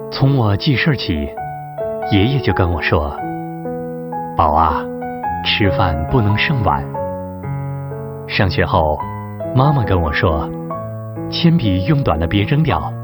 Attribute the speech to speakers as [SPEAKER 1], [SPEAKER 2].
[SPEAKER 1] 从我记事起，爷爷就跟我说：“宝啊，吃饭不能剩碗。”上学后，妈妈跟我说：“铅笔用短了别扔掉，